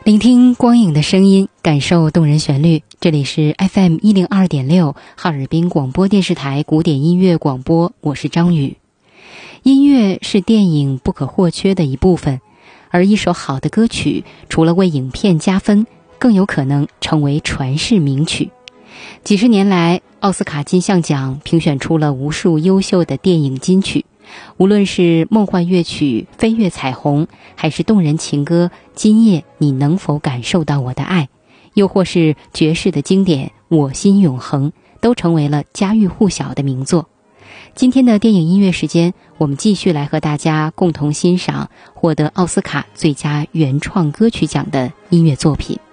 聆听光影的声音，感受动人旋律。这里是 FM102.6 哈尔滨广播电视台古典音乐广播，我是张宇。音乐是电影不可或缺的一部分，而一首好的歌曲，除了为影片加分，更有可能成为传世名曲。几十年来，奥斯卡金像奖评选出了无数优秀的电影金曲，无论是梦幻乐曲《飞越彩虹》，还是动人情歌《今夜你能否感受到我的爱》，又或是爵士的经典《我心永恒》，都成为了家喻户晓的名作。今天的电影音乐时间，我们继续来和大家共同欣赏获得奥斯卡最佳原创歌曲奖的音乐作品。